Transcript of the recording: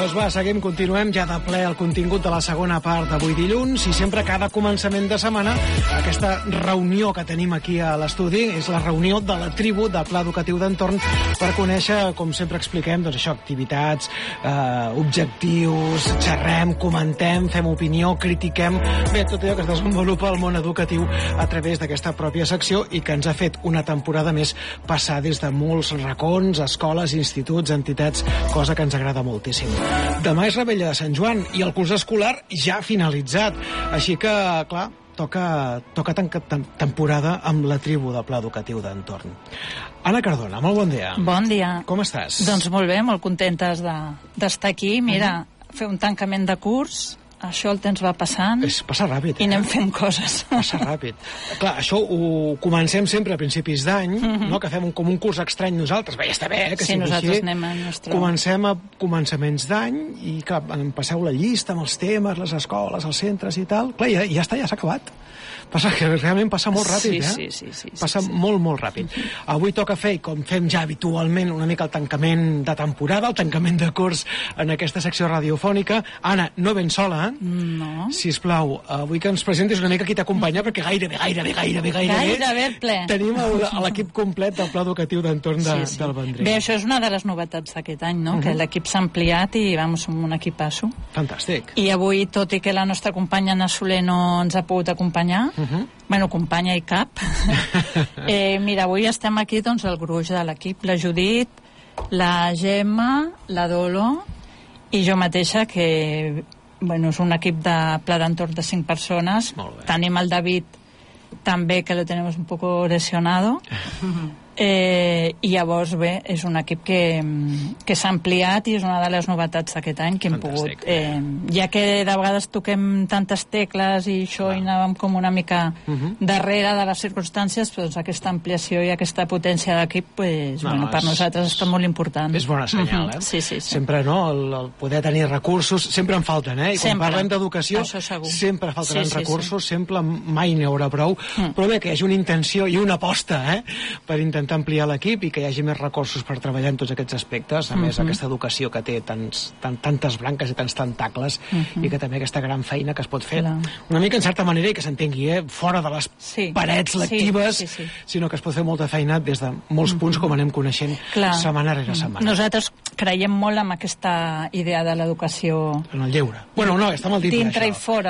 Doncs va, seguim, continuem ja de ple el contingut de la segona part d'avui dilluns i sempre cada començament de setmana aquesta reunió que tenim aquí a l'estudi és la reunió de la tribu del Pla Educatiu d'Entorn per conèixer, com sempre expliquem, doncs això, activitats, objectius, xerrem, comentem, fem opinió, critiquem, bé, tot allò que es desenvolupa al món educatiu a través d'aquesta pròpia secció i que ens ha fet una temporada més passar des de molts racons, escoles, instituts, entitats, cosa que ens agrada moltíssim. Demà és Revetlla de Sant Joan i el curs escolar ja ha finalitzat. Així que, clar, toca tancar temporada amb la tribu del Pla Educatiu d'Entorn. Anna Cardona, molt bon dia. Bon dia. Com estàs? Doncs molt bé, molt contentes d'estar aquí. Mira, fer un tancament de curs, això el temps va passant. Passa ràpid. I anem fent coses. Passa ràpid. Clar, això ho comencem sempre a principis d'any, no? Que fem com un curs estrany nosaltres. Bé, ja està bé, que sí, nosaltres anem a nostre... Comencem a començaments d'any i clar, em passeu la llista amb els temes, les escoles, els centres i tal. Clar, ja està, ja s'ha acabat. Passa que realment passa molt ràpid, Sí. Passa molt, molt ràpid. Avui toca fer, com fem ja habitualment, una mica el tancament de temporada, el tancament de curs en aquesta secció radiofònica. Anna, no ben sola, eh? No. Sisplau, avui que ens presentis una mica qui t'acompanya, perquè gairebé ple. Tenim l'equip complet del Pla Educatiu d'Entorn del Vendrell. Bé, això és una de les novetats d'aquest any, no? Que l'equip s'ha ampliat i som un equipasso. Fantàstic. I avui, tot i que la nostra companya Anna Soler no ens ha pogut acompanyar, bueno, companya i cap, mira, avui estem aquí, doncs, el gruix de l'equip, la Judit, la Gemma, la Dolo i jo mateixa, que bueno, és un equip de Pla d'Entorn de 5 persones. Tenim el David també, que lo tenemos un poco lesionado. I llavors, bé, és un equip que s'ha ampliat i és una de les novetats d'aquest any que hem pogut... ja que de vegades toquem tantes tecles i això i anàvem com una mica darrere de les circumstàncies, doncs aquesta ampliació i aquesta potència d'equip, bueno, per nosaltres està molt important. És bona senyal, Sí. Sempre, no?, el poder tenir recursos, sempre en falten, I quan parlem d'educació, sempre faltaran recursos, sempre mai n'hi haurà prou, però bé, que hi hagi una intenció i una aposta, per intentar ampliar l'equip i que hi hagi més recursos per treballar en tots aquests aspectes, a més aquesta educació que té tantes branques i tants tentacles i que també aquesta gran feina que es pot fer una mica en certa manera i que s'entengui fora de les parets lectives, sinó que es pot fer molta feina des de molts punts com anem coneixent setmana rere setmana. Nosaltres creiem molt en aquesta idea de l'educació en el lleure. Bueno, no, està mal dit dintre i fora